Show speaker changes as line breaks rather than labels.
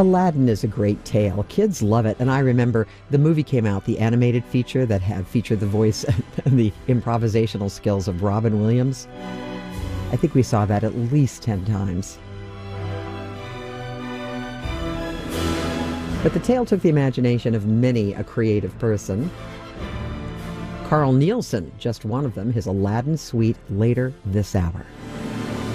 Aladdin is a great tale. Kids love it. And I remember the movie came out, the animated feature that had featured the voice and the improvisational skills of Robin Williams. I think we saw that at least 10 times. But the tale took the imagination of many a creative person. Carl Nielsen, just one of them, his Aladdin suite later this hour.